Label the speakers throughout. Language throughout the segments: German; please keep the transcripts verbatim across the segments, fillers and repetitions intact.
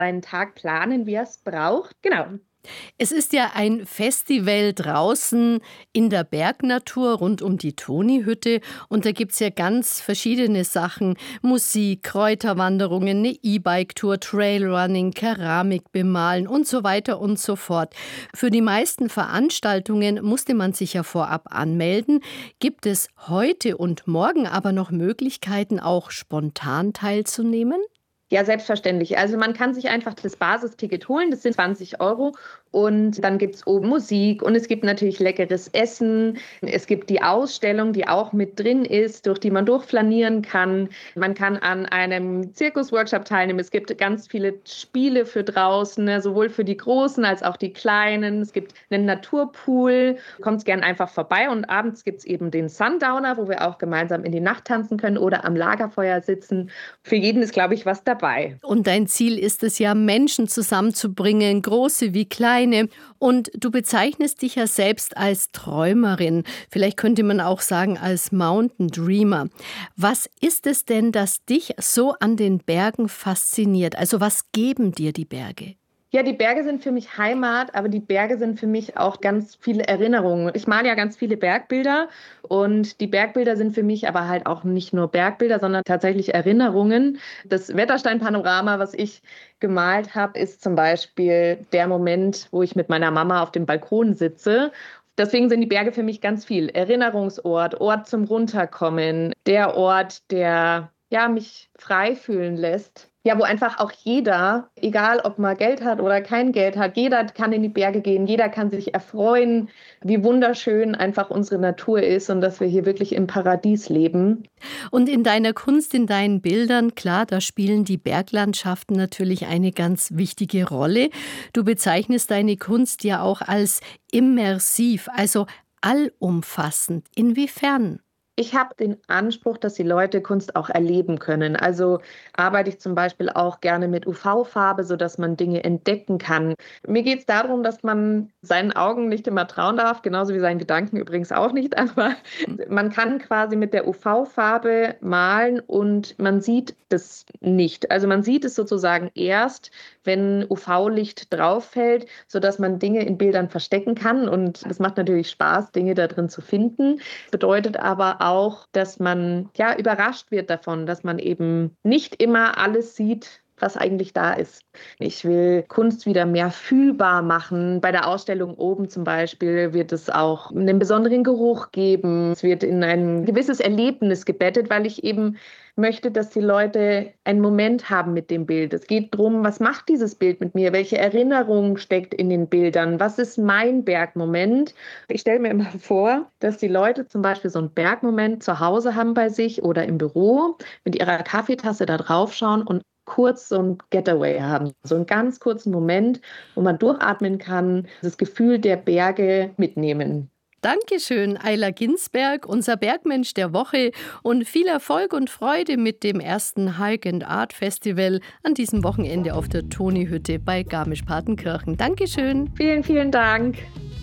Speaker 1: einen Tag planen, wie er es braucht. Genau.
Speaker 2: Es ist ja ein Festival draußen in der Bergnatur rund um die Toni-Hütte und da gibt's ja ganz verschiedene Sachen. Musik, Kräuterwanderungen, eine E-Bike-Tour, Trailrunning, Keramik bemalen und so weiter und so fort. Für die meisten Veranstaltungen musste man sich ja vorab anmelden. Gibt es heute und morgen aber noch Möglichkeiten, auch spontan teilzunehmen?
Speaker 1: Ja, selbstverständlich. Also man kann sich einfach das Basisticket holen, das sind zwanzig Euro und dann gibt's oben Musik und es gibt natürlich leckeres Essen. Es gibt die Ausstellung, die auch mit drin ist, durch die man durchflanieren kann. Man kann an einem Zirkusworkshop teilnehmen. Es gibt ganz viele Spiele für draußen, ne, sowohl für die Großen als auch die Kleinen. Es gibt einen Naturpool. Kommt gern einfach vorbei und abends gibt's eben den Sundowner, wo wir auch gemeinsam in die Nacht tanzen können oder am Lagerfeuer sitzen. Für jeden ist, glaube ich, was dabei.
Speaker 2: Und dein Ziel ist es ja, Menschen zusammenzubringen, große wie kleine. Und du bezeichnest dich ja selbst als Träumerin. Vielleicht könnte man auch sagen als Mountain Dreamer. Was ist es denn, das dich so an den Bergen fasziniert? Also was geben dir die Berge?
Speaker 1: Ja, die Berge sind für mich Heimat, aber die Berge sind für mich auch ganz viele Erinnerungen. Ich male ja ganz viele Bergbilder und die Bergbilder sind für mich aber halt auch nicht nur Bergbilder, sondern tatsächlich Erinnerungen. Das Wetterstein-Panorama, was ich gemalt habe, ist zum Beispiel der Moment, wo ich mit meiner Mama auf dem Balkon sitze. Deswegen sind die Berge für mich ganz viel. Erinnerungsort, Ort zum Runterkommen, der Ort, der ja, mich frei fühlen lässt. Ja, wo einfach auch jeder, egal ob man Geld hat oder kein Geld hat, jeder kann in die Berge gehen, jeder kann sich erfreuen, wie wunderschön einfach unsere Natur ist und dass wir hier wirklich im Paradies leben.
Speaker 2: Und in deiner Kunst, in deinen Bildern, klar, da spielen die Berglandschaften natürlich eine ganz wichtige Rolle. Du bezeichnest deine Kunst ja auch als immersiv, also allumfassend. Inwiefern?
Speaker 1: Ich habe den Anspruch, dass die Leute Kunst auch erleben können. Also arbeite ich zum Beispiel auch gerne mit U V-Farbe, sodass man Dinge entdecken kann. Mir geht es darum, dass man seinen Augen nicht immer trauen darf, genauso wie seinen Gedanken übrigens auch nicht. Aber man kann quasi mit der U V-Farbe malen und man sieht das nicht. Also man sieht es sozusagen erst, wenn U V-Licht drauf fällt, sodass man Dinge in Bildern verstecken kann. Und es macht natürlich Spaß, Dinge da drin zu finden. Bedeutet aber auch, dass man ja überrascht wird davon, dass man eben nicht immer alles sieht, was eigentlich da ist. Ich will Kunst wieder mehr fühlbar machen. Bei der Ausstellung oben zum Beispiel wird es auch einen besonderen Geruch geben. Es wird in ein gewisses Erlebnis gebettet, weil ich eben möchte, dass die Leute einen Moment haben mit dem Bild. Es geht darum, was macht dieses Bild mit mir? Welche Erinnerung steckt in den Bildern? Was ist mein Bergmoment? Ich stelle mir immer vor, dass die Leute zum Beispiel so einen Bergmoment zu Hause haben bei sich oder im Büro, mit ihrer Kaffeetasse da drauf schauen und kurz so ein Getaway haben, so einen ganz kurzen Moment, wo man durchatmen kann, das Gefühl der Berge mitnehmen.
Speaker 2: Dankeschön, Ayla Ginsberg, unser Bergmensch der Woche und viel Erfolg und Freude mit dem ersten Hike and Art Festival an diesem Wochenende auf der Toni-Hütte bei Garmisch-Partenkirchen. Dankeschön.
Speaker 1: Vielen, vielen Dank.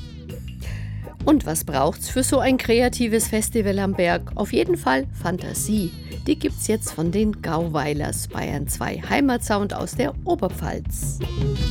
Speaker 2: Und was braucht's für so ein kreatives Festival am Berg? Auf jeden Fall Fantasie. Die gibt's jetzt von den Gauweilers, Bayern zwei Heimatsound aus der Oberpfalz.